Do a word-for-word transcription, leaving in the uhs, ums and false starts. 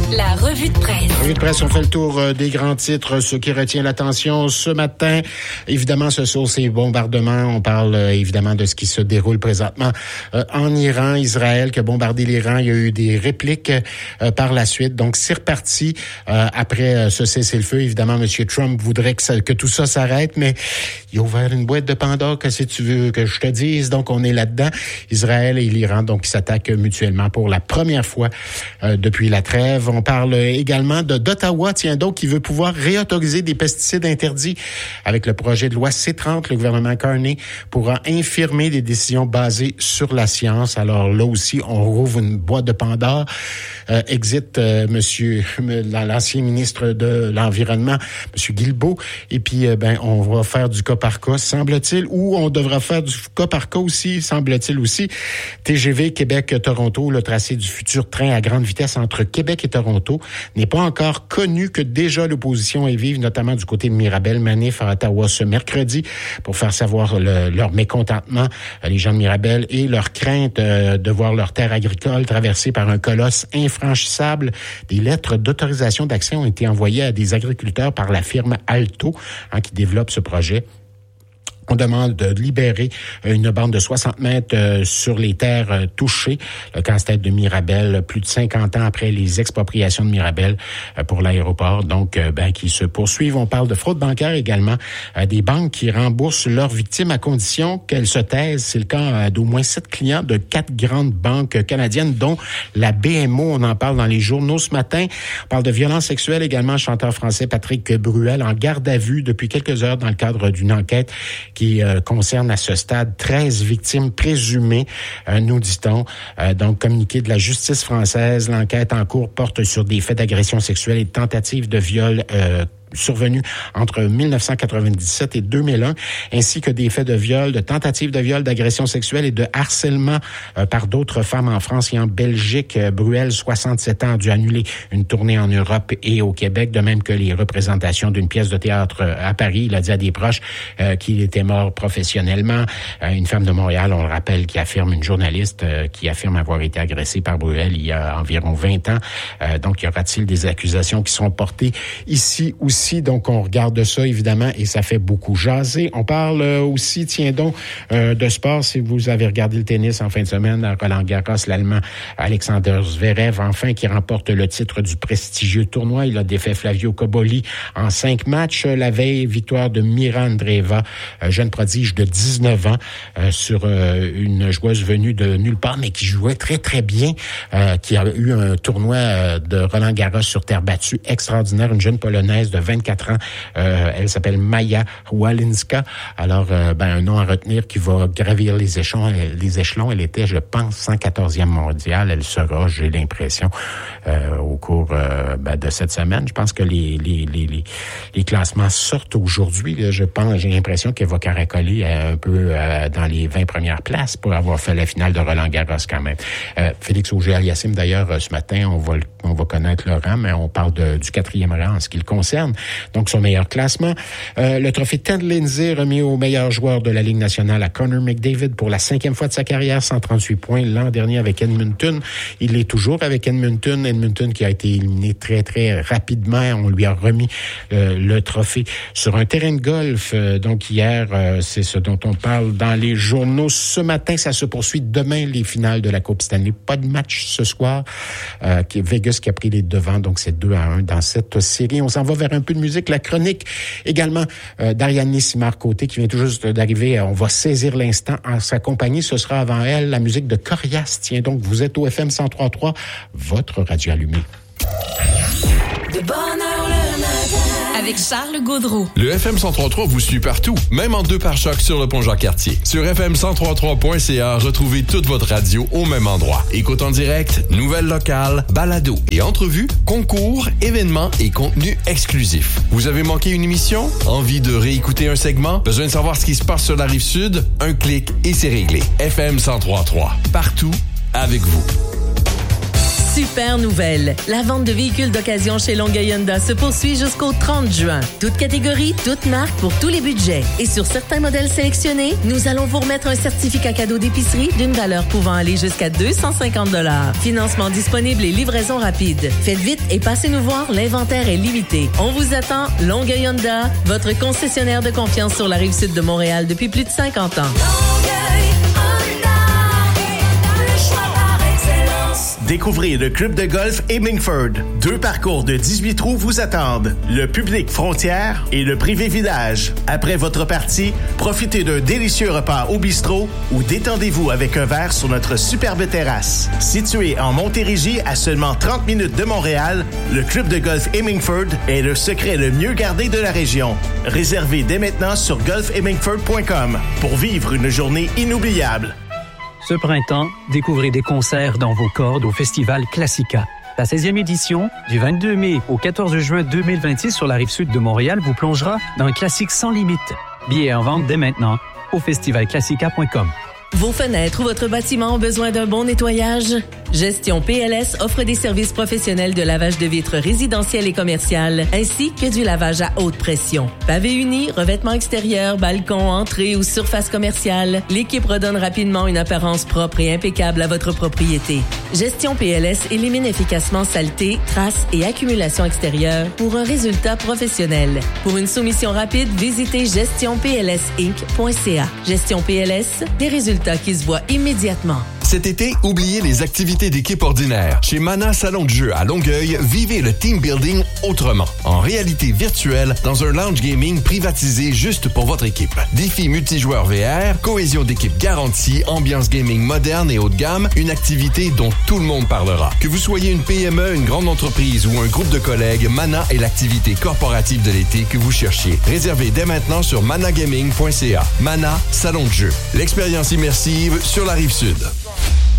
La revue de presse. La revue de presse, on fait le tour euh, des grands titres, ce qui retient l'attention ce matin. Évidemment, ce sont ces bombardements. On parle euh, évidemment de ce qui se déroule présentement euh, en Iran, Israël, qui a bombardé l'Iran. Il y a eu des répliques euh, par la suite. Donc, c'est reparti euh, après euh, ce cessez-le-feu. Évidemment, M. Trump voudrait que, ça, que tout ça s'arrête, mais il a ouvert une boîte de Pandore. Qu'est-ce que tu veux que je te dise? Donc, on est là-dedans. Israël et l'Iran, donc, qui s'attaquent mutuellement pour la première fois euh, depuis la trêve. On parle également de d'Ottawa, tiens donc, qui veut pouvoir réautoriser des pesticides interdits. Avec le projet de loi C trente, le gouvernement Carney pourra infirmer des décisions basées sur la science. Alors là aussi, on rouvre une boîte de Pandore. Euh, exit euh, monsieur l'ancien ministre de l'Environnement, monsieur Guilbeault. Et puis, euh, ben, on va faire du cas par cas, semble-t-il, ou on devra faire du cas par cas aussi, semble-t-il aussi. T G V Québec-Toronto, le tracé du futur train à grande vitesse entre Québec et Toronto n'est pas encore connu, que déjà l'opposition est vive, notamment du côté de Mirabel. Manif à Ottawa ce mercredi pour faire savoir le, leur mécontentement, les gens de Mirabel, et leur crainte euh, de voir leur terre agricole traversée par un colosse infranchissable. Des lettres d'autorisation d'accès ont été envoyées à des agriculteurs par la firme Alto, hein, qui développe ce projet. On demande de libérer une bande de soixante mètres euh, sur les terres euh, touchées. Le casse-tête de Mirabel, plus de cinquante ans après les expropriations de Mirabel euh, pour l'aéroport, donc euh, ben qui se poursuivent. On parle de fraude bancaire également, euh, des banques qui remboursent leurs victimes à condition qu'elles se taisent. C'est le cas euh, d'au moins sept clients de quatre grandes banques canadiennes, dont la B M O. On en parle dans les journaux ce matin. On parle de violences sexuelles également. Le chanteur français Patrick Bruel en garde à vue depuis quelques heures dans le cadre d'une enquête qui euh, concerne à ce stade treize victimes présumées, euh, nous dit-on. Euh, donc, communiqué de la justice française, l'enquête en cours porte sur des faits d'agression sexuelle et de tentatives de viol euh, survenus entre mille neuf cent quatre-vingt-dix-sept et deux mille un, ainsi que des faits de viol, de tentatives de viol, d'agression sexuelle et de harcèlement euh, par d'autres femmes en France et en Belgique. Euh, Bruel, soixante-sept ans, a dû annuler une tournée en Europe et au Québec, de même que les représentations d'une pièce de théâtre euh, à Paris. Il a dit à des proches euh, qu'il était mort professionnellement. Euh, une femme de Montréal, on le rappelle, qui affirme, une journaliste euh, qui affirme avoir été agressée par Bruel il y a environ vingt ans. Euh, donc, y aura-t-il des accusations qui seront portées ici aussi? Donc, on regarde ça, évidemment, et ça fait beaucoup jaser. On parle aussi, tiens donc, euh, de sport. Si vous avez regardé le tennis en fin de semaine, à Roland-Garros, l'Allemand Alexander Zverev, enfin, qui remporte le titre du prestigieux tournoi. Il a défait Flavio Cobolli en cinq matchs. La veille, victoire de Mira Andreeva, jeune prodige de dix-neuf ans, euh, sur euh, une joueuse venue de nulle part, mais qui jouait très, très bien, euh, qui a eu un tournoi euh, de Roland-Garros sur terre battue extraordinaire. Une jeune Polonaise de vingt-quatre ans. Euh, elle s'appelle Maja Walinska. Alors, euh, ben, un nom à retenir qui va gravir les échelons. Les échelons, elle était, je pense, cent quatorzième mondiale. Elle sera, j'ai l'impression, euh, au cours euh, ben, de cette semaine. Je pense que les les les les, les classements sortent aujourd'hui. Là, je pense, j'ai l'impression qu'elle va caracoler euh, un peu euh, dans les vingt premières places pour avoir fait la finale de Roland-Garros quand même. Euh, Félix Auger-Aliassime, d'ailleurs, euh, ce matin, on va on va connaître le rang, mais on parle de, du quatrième rang en ce qui le concerne. Donc, son meilleur classement. Euh, le trophée Ted Lindsay remis au meilleur joueur de la Ligue nationale à Connor McDavid pour la cinquième fois de sa carrière, cent trente-huit points l'an dernier avec Edmonton. Il l'est toujours avec Edmonton. Edmonton qui a été éliminé très, très rapidement. On lui a remis euh, le trophée sur un terrain de golf. Euh, donc, hier, euh, c'est ce dont on parle dans les journaux. Ce matin, ça se poursuit. Demain, les finales de la Coupe Stanley. Pas de match ce soir. Euh, qui, Vegas qui a pris les devants. Donc, c'est deux à un dans cette série. On s'en va vers un peu de musique. La chronique également euh, d'Ariane Simard-Côté qui vient tout juste d'arriver. On va saisir l'instant en sa compagnie. Ce sera avant elle la musique de Corias. Tiens donc, vous êtes au F M cent trois point trois, votre radio allumée. De bonne heure le matin. Avec Charles Gaudreau. Le F M cent trois point trois vous suit partout, même en deux pare-chocs sur le pont Jacques-Cartier. Sur F M cent trois point trois point C A, retrouvez toute votre radio au même endroit. Écoute en direct, nouvelles locales, balados et entrevues, concours, événements et contenus exclusifs. Vous avez manqué une émission? Envie de réécouter un segment? Besoin de savoir ce qui se passe sur la Rive-Sud? Un clic et c'est réglé. F M cent trois point trois, partout, avec vous. Super nouvelle! La vente de véhicules d'occasion chez Longueuil Honda se poursuit jusqu'au trente juin. Toute catégorie, toute marque pour tous les budgets. Et sur certains modèles sélectionnés, nous allons vous remettre un certificat cadeau d'épicerie d'une valeur pouvant aller jusqu'à deux cent cinquante dollars. Financement disponible et livraison rapide. Faites vite et passez nous voir, l'inventaire est limité. On vous attend, Longueuil Honda, votre concessionnaire de confiance sur la rive sud de Montréal depuis plus de cinquante ans. Découvrez le club de golf Hemingford. Deux parcours de dix-huit trous vous attendent. Le public frontière et le privé village. Après votre partie, profitez d'un délicieux repas au bistrot ou détendez-vous avec un verre sur notre superbe terrasse. Situé en Montérégie à seulement trente minutes de Montréal, le club de golf Hemingford est le secret le mieux gardé de la région. Réservez dès maintenant sur golf hemingford point com pour vivre une journée inoubliable. Ce printemps, découvrez des concerts dans vos cordes au Festival Classica. La seizième édition, du vingt-deux mai au quatorze juin deux mille vingt-six sur la rive sud de Montréal, vous plongera dans un classique sans limite. Billets en vente dès maintenant au festival classica point com. Vos fenêtres ou votre bâtiment ont besoin d'un bon nettoyage? Gestion P L S offre des services professionnels de lavage de vitres résidentielles et commerciales, ainsi que du lavage à haute pression. Pavé uni, revêtement extérieur, balcon, entrée ou surface commerciale, l'équipe redonne rapidement une apparence propre et impeccable à votre propriété. Gestion P L S élimine efficacement saleté, traces et accumulation extérieure pour un résultat professionnel. Pour une soumission rapide, visitez gestion p l s inc point c a. Gestion P L S, des résultats qui se voient immédiatement. Cet été, oubliez les activités d'équipe ordinaires. Chez Mana Salon de jeu à Longueuil, vivez le team building autrement. En réalité virtuelle, dans un lounge gaming privatisé juste pour votre équipe. Défis multijoueurs V R, cohésion d'équipe garantie, ambiance gaming moderne et haut de gamme, une activité dont tout le monde parlera. Que vous soyez une P M E, une grande entreprise ou un groupe de collègues, Mana est l'activité corporative de l'été que vous cherchiez. Réservez dès maintenant sur mana gaming point c a. Mana Salon de jeu. L'expérience immersive sur la rive sud.